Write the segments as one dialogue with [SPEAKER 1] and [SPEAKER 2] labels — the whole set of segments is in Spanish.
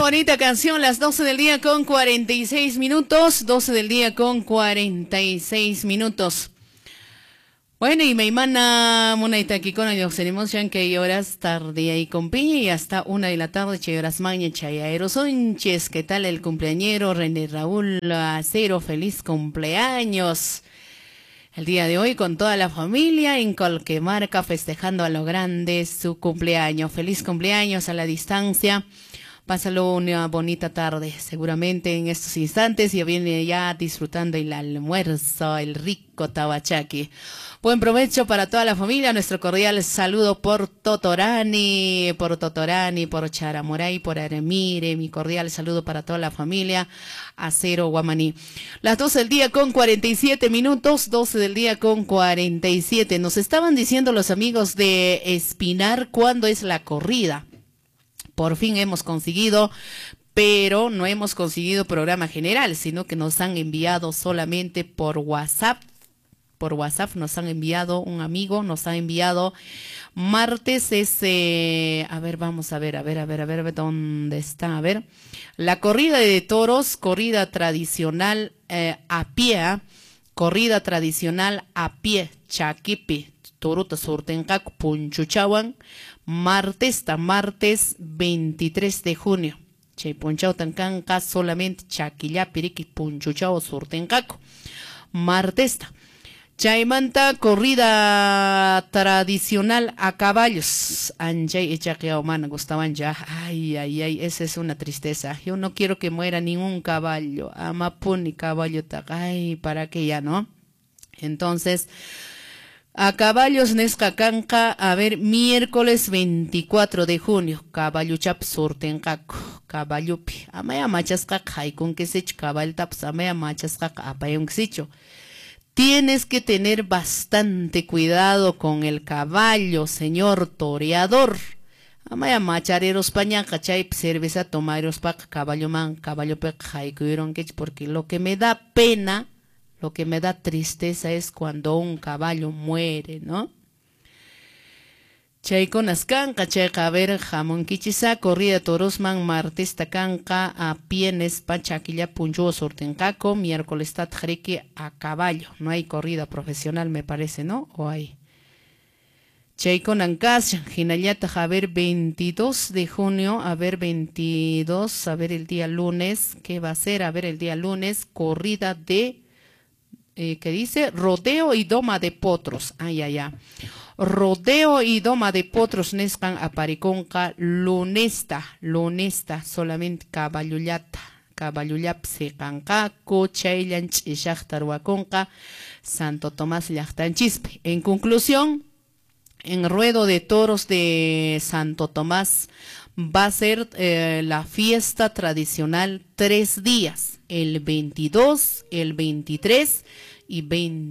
[SPEAKER 1] bonita canción, las 12 del día con 46 minutos, 12 del día con 46 minutos. Bueno, y me imana monaita aquí con ellos tenemos ya que horas tarde ahí con piña y hasta 1 de la tarde, che horas mañana, chayaero Sánchez, ¿qué tal el cumpleañero René Raúl Acero? Feliz cumpleaños. El día de hoy con toda la familia en Colquemarca festejando a lo grande su cumpleaños. Feliz cumpleaños a la distancia. Pásalo una bonita tarde. Seguramente en estos instantes ya viene ya disfrutando el almuerzo, el rico tabachaki. Buen provecho para toda la familia. Nuestro cordial saludo por Totorani, por Charamoray, por Aremire. Mi cordial saludo para toda la familia. Acero Guamaní. Las 12 del día con 47 minutos. 12 del día con 47. Nos estaban diciendo los amigos de Espinar cuándo es la corrida. Por fin hemos conseguido, pero no hemos conseguido programa general, sino que nos han enviado solamente por WhatsApp. Por WhatsApp nos han enviado un amigo, nos ha enviado martes a ver, vamos a ver, ¿dónde está? A ver, la corrida de toros, corrida tradicional a pie, Chaquipi, Toruta Surtencac, Punchuchawan, martes 23 de junio. Chay Punchau Tancanca solamente Chaquilla, Piriqui, Punchuchao, Surtencaco. Martes. Chaymanta, corrida tradicional a caballos. Anjay Echaquea Humana gustaban ya. Ay, esa es una tristeza. Yo no quiero que muera ningún caballo. Amapun ni caballo. Ay, ¿para qué ya no? Entonces, a caballos Nescacanca, a ver, miércoles 24 de junio, caballo chap surtencaco, caballupi, amaya machasca con que se caballo taps, amaya machasca apayón xicho. Tienes que tener bastante cuidado con el caballo, señor toreador. Amaya machareros paña, cachay, cerveza, tomareros pa caballo man, caballo pe jaikuiron que porque lo que me da pena, lo que me da tristeza es cuando un caballo muere, ¿no? Chay con ascanca, chay a ver, jamón kichisa, corrida torosman, martes tacanca, a pienes, pachaquilla, puncho, sortencaco, miércoles tatjrique a caballo. No hay corrida profesional, me parece, ¿no? O hay. Chay con ancas, ginayata, a ver, 22 de junio, a ver, 22, a ver el día lunes, ¿qué va a ser? A ver el día lunes, corrida de... que dice rodeo y doma de potros. Rodeo y doma de potros nescan apariconca lunesta, solamente caballulap se cancaco, chaylanch y shachtarhuaconca, Santo Tomás Llachtanchispe. En conclusión, en ruedo de toros de Santo Tomás va a ser la fiesta tradicional 3 días, el 22, el 23 y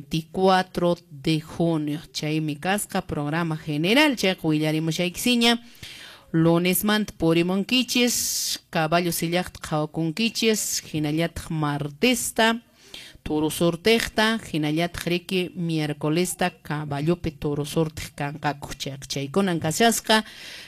[SPEAKER 1] 24 de junio. Chay mi casca, programa general, chay cuidarimo chayxiña, lunes mant porimon quiches, caballo sillacht con quiches, ginallat martesta, toro sortejta, ginallat jreque miércolesta, caballope toro sortej cancaco, chay con ancasasca,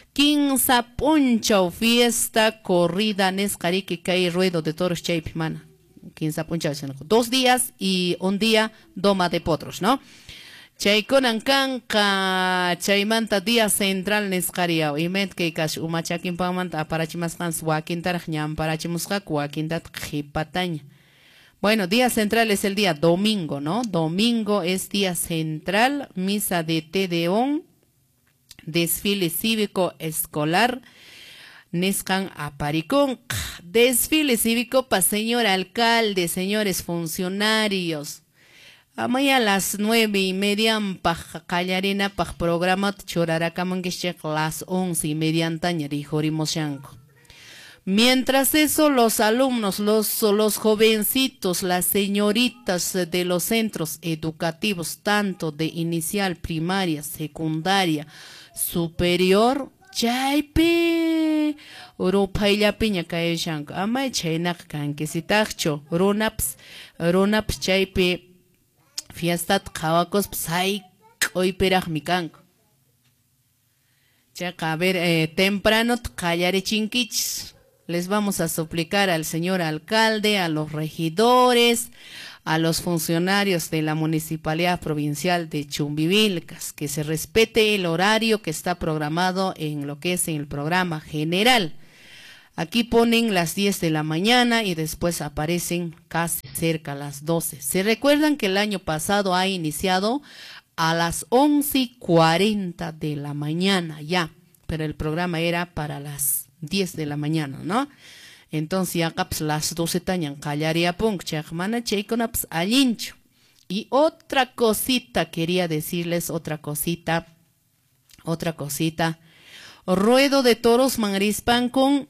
[SPEAKER 1] 15 punchao fiesta, corrida nescarique cae ruedo de toros chaypi mana. 15 punchao, 2 días y un día doma de potros, ¿no? Chay con ancanca, chaymanta día central nescariao, y met que cash umachakin pamanta aparachimascans wakintar ñam parachimuscak wakintat jipataña. Bueno, día central es el día domingo, ¿no? Domingo es día central, misa de Tedeón, desfile cívico escolar, Nescan Aparicón, desfile cívico para señor alcalde, señores funcionarios. Amaya a las 9:30 para callarena para programa choraracamanguishek las 11:30 antañari jorimosyanko. Mientras eso, los alumnos, los jovencitos, las señoritas de los centros educativos, tanto de inicial, primaria, secundaria, superior, chaype, Europaya piña caeshanko, ama chaynak kankisitacho, runaps chaype, fiestat kawakos psay, hoy peraj mikanko. Chaka, a ver, temprano, callare chinquichis. les vamos a suplicar al señor alcalde, a los regidores, a los funcionarios de la Municipalidad Provincial de Chumbivilcas, que se respete el horario que está programado en lo que es en el programa general. Aquí ponen las 10 de la mañana y después aparecen casi cerca a las 12. ¿Se recuerdan que el año pasado ha iniciado a las 11:40 de la mañana ya? Pero el programa era para las 10 de la mañana, ¿no? Entonces ya pues, las 12 tañan callaría punk, chakmana cheikonaps alincho. Y otra cosita, quería decirles otra cosita. Ruedo de toros mangrispan con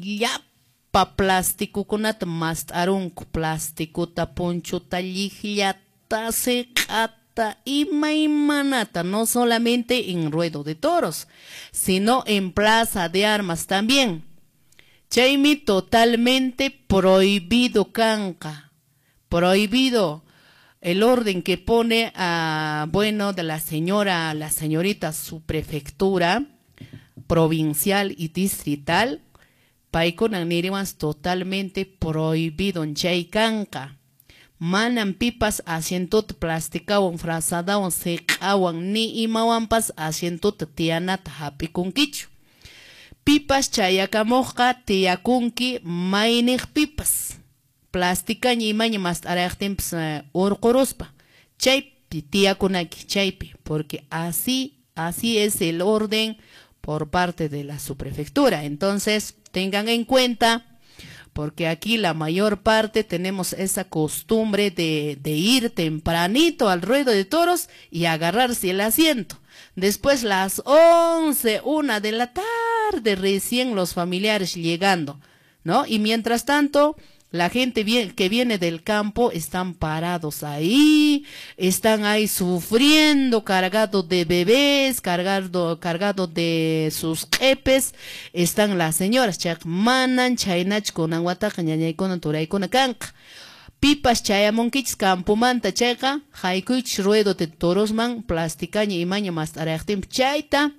[SPEAKER 1] yapa plástico kunata mastarunku plástico tapuncho tallijllata secata y maimanata, no solamente en ruedo de toros, sino en plaza de armas también. Chaimi totalmente prohibido canca, prohibido. El orden que pone bueno, de la señorita subprefectura provincial y distrital, paikonan niriwas totalmente prohibido en chaycanca. Manan pipas asientot plastikawan frazadawan seqawan ni imawampas asientot tianata hapikunkichu. Pipas chayakamoja tiyakunki mainik pipas. Plástica ni imaña más arayaqtimpis urquruspa. Chaypi tiyakunaki chaypi, porque así es el orden por parte de la subprefectura. Entonces, tengan en cuenta, porque aquí la mayor parte tenemos esa costumbre de ir tempranito al ruedo de toros y agarrarse el asiento. Después las 11, 1 de la tarde, recién los familiares llegando, ¿no? Y mientras tanto, la gente que viene del campo están parados ahí, están ahí sufriendo, cargados de bebés, cargados de sus jefes. Están las señoras, chakmanan, chaynach con aguataca, ñañayconan, turayconan canca. Pipas chayamonkichis campomanta chayqa, haykuychis ruedo de torosman, plasticaña imaña más arayaqtin chayta,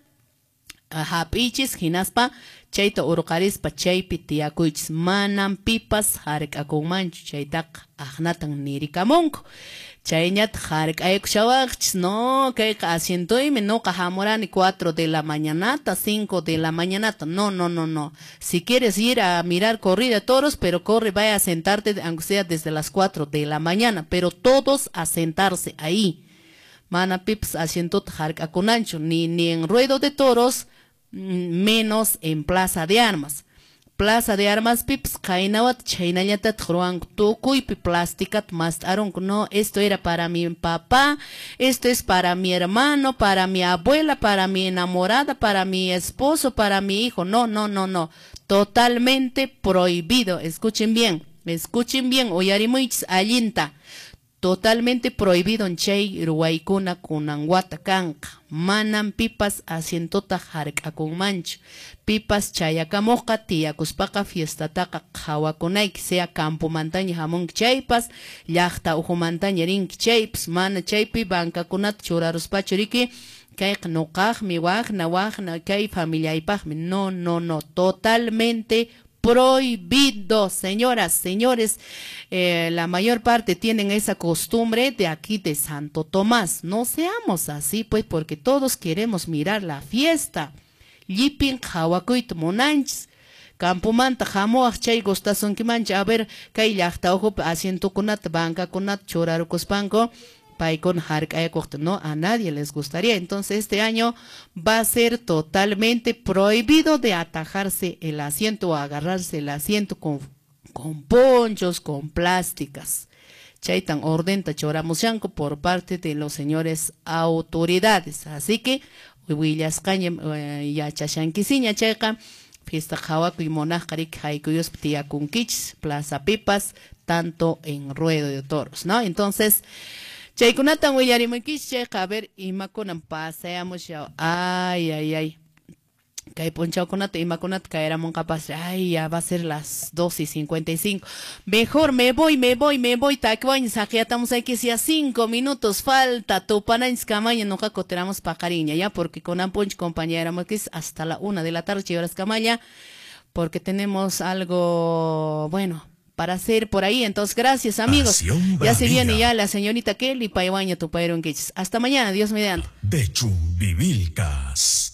[SPEAKER 1] hapichis, hinaspa, chayta urqarispa chaypi tiyakuychis manan pipas hark'akunmanchu chaytaqa ahnatan nirikamunku. Chayñata hark'aykushawaqchis, no, kayqa asientoymi noqa hamurani 4 de la mañanata, 5 de la mañanata, no. Si quieres ir a mirar corrida de toros, pero corre, vaya a sentarte, aunque sea desde las 4 de la mañana, pero todos a sentarse ahí. Mana pipas asientot hark'akunanchu, ni en ruedo de toros, menos en plaza de armas. Plaza de armas pips kainawat chaynallata truan tukuypi plasticat más aron. No, esto era para mi papá, esto es para mi hermano, para mi abuela, para mi enamorada, para mi esposo, para mi hijo. No. Totalmente prohibido. Escuchen bien, oyarimuich allinta. Totalmente prohibido en chay ruwaykuna kunanwata kanqa. Manan pipas asientota hark'akunmanchu. Pipas chayakamoqa tiyakuspaqa fiestataqa qhawakunayki, sea campo mantaña hamunki chaypas, llaqta uhumantaña rinki chaypas, mana chaypi bankakunata churaruspachu riki, kayqa nuqaqmi waqna kay familiaypaqmi. No, totalmente prohibido, señoras, señores. La mayor parte tienen esa costumbre de aquí de Santo Tomás. No seamos así, pues, porque todos queremos mirar la fiesta. Llipin hawakuyta munanchis. Campomanta hamuaq chay gustasonkimancha. A ver, kay llaqtawpi asientokunata, bankakunata churarukuspanko, paikon hark'ayakuqta. No, a nadie les gustaría. Entonces este año va a ser totalmente prohibido de atajarse el asiento o agarrarse el asiento con ponchos, con plásticas. Chaitan ordenta choramusyanko por parte de los señores autoridades. Así que willasqaña yachashankisiña chayqa fiesta hawakuy monaqarik haykuyus tiyakunkichis plaza pipas, tanto en ruedo de toros, ¿no? Entonces, chaykunatan willarimunkichis chayqa, a ver, imakunan paseamos ya. Ay. Kay ponchawkunata imakunata kayaramun capaz. Ay, ya va a ser las 2:55. Mejor me voy. Takiwaña saqiatamos aquí si a 5 minutos falta. Tupanañas kamaña noqa coteramos paqariña, ya, porque con amponch compañera hasta la 1 de la tarde, horas kamaña. porque tenemos algo, bueno, para hacer por ahí. Entonces, gracias, amigos.
[SPEAKER 2] Pasión
[SPEAKER 1] Ya se viene
[SPEAKER 2] Bravía.
[SPEAKER 1] ya la señorita Kelly Paiwaña, tu Pairon. Hasta mañana, Dios mediante.
[SPEAKER 2] De Chumbivilcas.